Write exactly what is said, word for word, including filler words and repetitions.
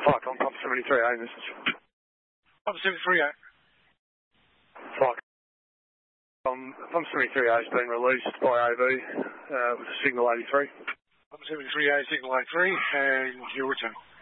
Fuck, I'm pump seventy-three A message. Pump seventy-three A. Fuck. Um, pump seventy-three A has been released by A V uh, with signal eighty-three. Pump seventy-three A, signal eighty-three, and your return.